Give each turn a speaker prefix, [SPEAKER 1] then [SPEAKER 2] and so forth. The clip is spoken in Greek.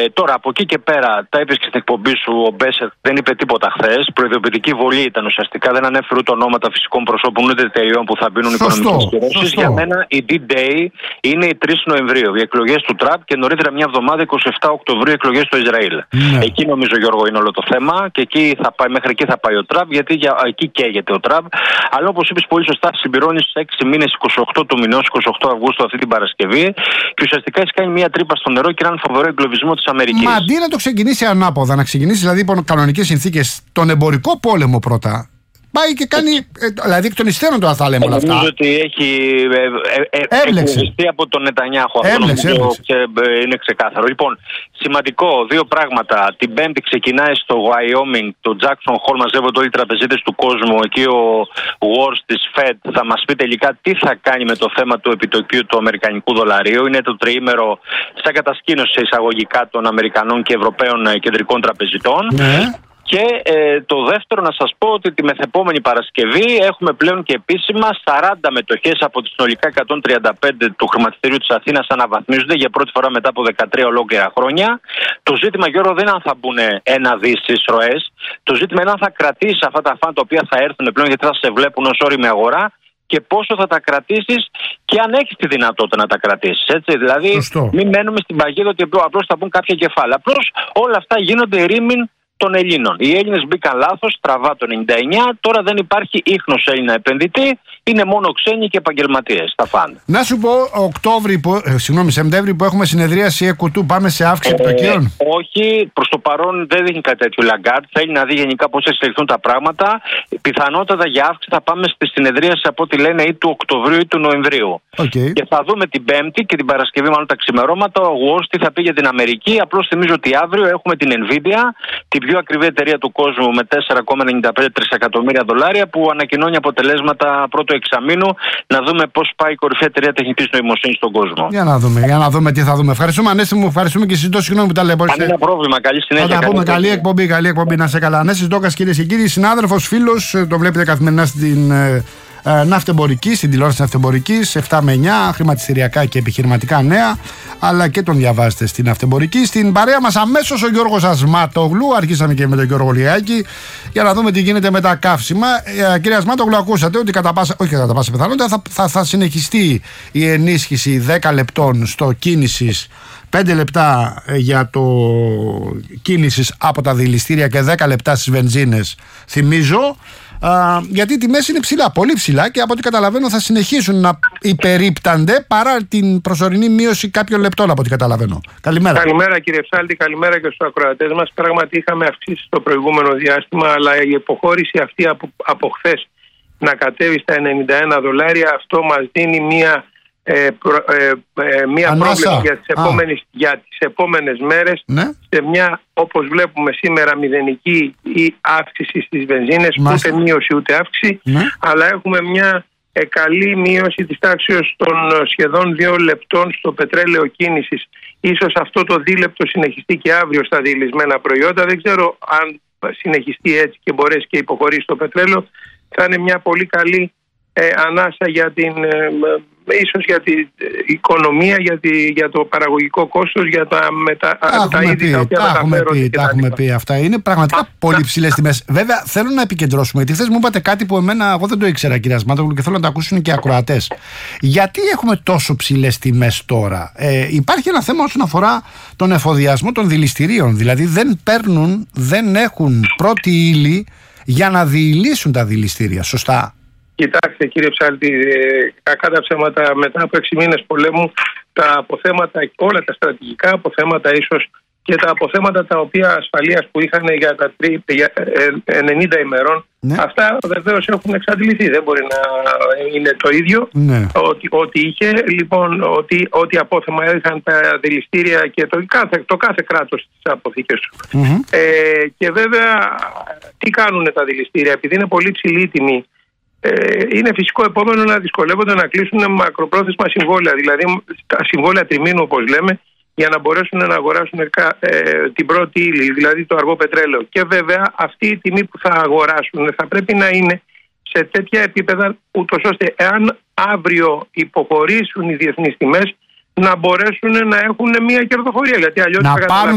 [SPEAKER 1] Τώρα από εκεί και πέρα, τα είπες και στην εκπομπή σου, ο Μπέσετ δεν είπε τίποτα χθες. Προειδοποιητική βολή ήταν ουσιαστικά. Δεν ανέφερε ούτε ονόματα φυσικών προσώπων ούτε εταιριών που θα μπαίνουν οικονομικές κυρώσεις. Για μένα η D-Day είναι η 3 Νοεμβρίου, οι εκλογές του Τραμπ, και νωρίτερα μια εβδομάδα, 27 Οκτωβρίου, εκλογές στο Ισραήλ. Ναι. Εκεί νομίζω, Γιώργο, είναι όλο το θέμα και εκεί θα πάει, μέχρι εκεί θα πάει ο Τραμπ, γιατί εκεί καίγεται ο Τραμπ. Αλλά όπως είπες πολύ σωστά, συμπληρώνει στους 6 μήνες 28 του μηνός, 28 Αυγούστου αυτή την Παρασκευή, και ουσιαστικά έχει κάνει μια τρύπα στο νερό και έναν φοβερό εγκλωβισμό της Αμερικής.
[SPEAKER 2] Μα αντί να το ξεκινήσει ανάποδα, να ξεκινήσει δηλαδή υπό κανονικές συνθήκες τον εμπορικό πόλεμο πρώτα, πάει και κάνει. Δηλαδή εκ των υστέρων τώρα θα λέμε όλα αυτά.
[SPEAKER 1] Νομίζω ότι έχει εκκληστεί από τον Νετανιάχου αυτό. Και είναι ξεκάθαρο. Λοιπόν, σημαντικό, δύο πράγματα. Την Πέμπτη ξεκινάει στο Wyoming, το Jackson Hole, μαζεύονται όλοι οι τραπεζίτες του κόσμου. Εκεί ο Wars της Fed θα μας πει τελικά τι θα κάνει με το θέμα του επιτοκίου του αμερικανικού δολαρίου. Είναι το τριήμερο σαν κατασκήνωση εισαγωγικά των Αμερικανών και Ευρωπαίων κεντρικών τραπεζιτών. Ναι. Και το δεύτερο, να σας πω ότι τη μεθεπόμενη Παρασκευή έχουμε πλέον και επίσημα 40 μετοχές από τις συνολικά 135 του χρηματιστηρίου της Αθήνας αναβαθμίζονται για πρώτη φορά μετά από 13 ολόκληρα χρόνια. Το ζήτημα, Γιώργο, δεν είναι αν θα μπουν ένα δις στις ροές. Το ζήτημα είναι αν θα κρατήσει αυτά τα φαν τα οποία θα έρθουν πλέον, γιατί θα σε βλέπουν ως όριμη αγορά, και πόσο θα τα κρατήσεις και αν έχεις τη δυνατότητα να τα κρατήσεις. Έτσι, δηλαδή, μην μένουμε στην παγίδα ότι απλώς θα μπουν κάποια κεφάλαια. Απλώς όλα αυτά γίνονται ρήμην των Ελλήνων. Οι Έλληνες μπήκαν λάθος, στραβά το 99, τώρα δεν υπάρχει ίχνος Έλληνα επενδυτή, είναι μόνο ξένοι και επαγγελματίες τα φαν.
[SPEAKER 2] Να σου πω, Σεπτέμβρη που έχουμε συνεδρίαση ΕΚΟΥΤΟΥ, πάμε σε αύξηση επιτοκίων?
[SPEAKER 1] Όχι, προς το παρόν δεν δείχνει κάτι τέτοιο Λαγκάρτ. Θέλει να δει γενικά πώς εξελιχθούν τα πράγματα. Πιθανότατα για αύξηση θα πάμε στη συνεδρίαση από ό,τι λένε ή του Οκτωβρίου ή του Νοεμβρίου. Και θα δούμε την Πέμπτη και την Παρασκευή, μάλλον τα ξημερώματα, ο Wall τι θα πει για την Αμερική. Απλώς θυμίζω ότι αύριο έχουμε την Nvidia, την πιο ακριβή εταιρεία του κόσμου, με 4,95 τρισεκατομμύρια δολάρια, που ανακοινώνει αποτελέσματα πρώτου εξαμήνου. Να δούμε πώς πάει η κορυφαία εταιρεία τεχνητής νοημοσύνης στον κόσμο.
[SPEAKER 2] Για να δούμε τι θα δούμε. Ευχαριστούμε, Ανέστη μου, ευχαριστούμε και συζητώ. Συγγνώμη που τα λέω.
[SPEAKER 1] Κανένα πρόβλημα. Καλή συνέχεια.
[SPEAKER 2] Θα τα πούμε. Καλή εκπομπή, να σε καλά. Ανέστης Δόκας, κυρίες και κύριοι, συνάδελφος, φίλος, το βλέπετε καθημερινά στην ναυτεμπορική, στην τηλεόραση ναυτεμπορικής, 7 με 9, χρηματιστηριακά και επιχειρηματικά νέα, αλλά και τον διαβάζετε στην ναυτεμπορική. Στην παρέα μας αμέσως ο Γιώργος Ασμάτογλου. Αρχίσαμε και με τον Γιώργο Λιάκη για να δούμε τι γίνεται με τα καύσιμα. Κύριε Ασμάτογλου, ακούσατε ότι κατά πάσα πιθανότητα θα συνεχιστεί η ενίσχυση 10 λεπτών στο κίνησης, 5 λεπτά για το κίνησης από τα δηληστήρια και 10 λεπτά στις βενζίνες. Θυμίζω, γιατί οι τιμές είναι ψηλά, πολύ ψηλά, και από ό,τι καταλαβαίνω θα συνεχίσουν να υπερίπτανται παρά την προσωρινή μείωση κάποιων λεπτών, από ό,τι καταλαβαίνω. Καλημέρα.
[SPEAKER 3] Καλημέρα, κύριε Ψάλτη, καλημέρα και στους ακροατές μας. Πράγματι είχαμε αυξήσει το προηγούμενο διάστημα, αλλά η υποχώρηση αυτή από χθες να κατέβει στα $91, αυτό μας δίνει μία πρόβλεψη για τις επόμενες μέρες, ναι, σε μια, όπως βλέπουμε σήμερα, μηδενική ή αύξηση στις βενζίνες, ούτε μείωση ούτε αύξηση, ναι, αλλά έχουμε μια καλή μείωση της τάξης των σχεδόν 2 λεπτών στο πετρέλαιο κίνησης. Ίσως αυτό το δίλεπτο συνεχιστεί και αύριο στα διελισμένα προϊόντα. Δεν ξέρω αν συνεχιστεί έτσι και μπορέσει και υποχωρήσει το πετρέλαιο. Θα είναι μια πολύ καλή ανάσα για την... ίσως για την οικονομία, για το παραγωγικό κόστος, για τα είδη τα οποία μεταφέρονται.
[SPEAKER 2] Τα έχουμε πει αυτά. Είναι πραγματικά πολύ ψηλές τιμές. Βέβαια, θέλω να επικεντρώσουμε, γιατί χθες μου είπατε κάτι που εγώ δεν το ήξερα, κυρία Ασμάτογλου, και θέλω να το ακούσουν και οι ακροατές. Γιατί έχουμε τόσο ψηλές τιμές τώρα? Υπάρχει ένα θέμα όσον αφορά τον εφοδιασμό των δηληστηρίων. Δηλαδή, δεν έχουν πρώτη ύλη για να διηλύσουν τα δηληστήρια. Σωστά?
[SPEAKER 3] Κοιτάξτε, κύριε Ψάλτη, κακά τα ψέματα, μετά από 6 μήνες πολέμου, τα αποθέματα, όλα τα στρατηγικά αποθέματα, ίσως και τα αποθέματα τα οποία ασφαλείας που είχαν για τα 90 ημερών, ναι, αυτά βεβαίως έχουν εξαντληθεί. Δεν μπορεί να είναι το ίδιο, ναι, ότι είχε. Λοιπόν, ότι απόθεμα είχαν τα δηληστήρια και το κάθε κράτος στις αποθήκες του. Και βέβαια, τι κάνουν τα δηληστήρια? Επειδή είναι πολύ ψηλή η τιμή, είναι φυσικό επόμενο να δυσκολεύονται να κλείσουν μακροπρόθεσμα συμβόλαια, δηλαδή τα συμβόλαια τριμήνου, όπως λέμε, για να μπορέσουν να αγοράσουν την πρώτη ύλη, δηλαδή το αργό πετρέλαιο. Και βέβαια αυτή η τιμή που θα αγοράσουν θα πρέπει να είναι σε τέτοια επίπεδα, ούτως ώστε εάν αύριο υποχωρήσουν οι διεθνείς τιμές, να μπορέσουν να έχουν μια κερδοφορία. Γιατί αλλιώς